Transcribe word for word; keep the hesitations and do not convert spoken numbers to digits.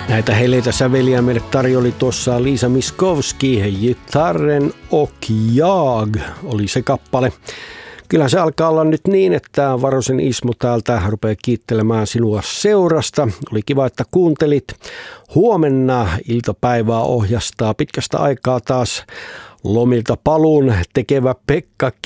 Näitä heleitä säveliä meille tarjoli tuossa Liisa Miskovski, Gitarren och jag oli se kappale. Kyllä se alkaa olla nyt niin, että Varosen Ismo täältä rupeaa kiittelemään sinua seurasta. Oli kiva, että kuuntelit. Huomenna iltapäivää ohjastaa pitkästä aikaa taas lomilta paluun tekevä Pekka